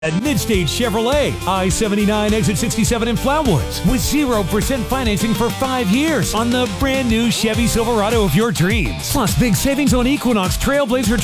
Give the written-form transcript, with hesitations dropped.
At Midstage Chevrolet, I-79 exit 67 in Flatwoods, with 0% financing for 5 years on the brand new Chevy Silverado of your dreams. Plus big savings on Equinox, Trailblazer,